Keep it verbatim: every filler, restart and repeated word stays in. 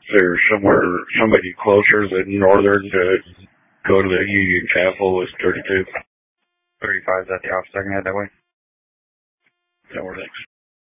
there somewhere, somebody closer than Northern to go to the Union Chapel with thirty-two? thirty-five is at the office. I can head that way. That works.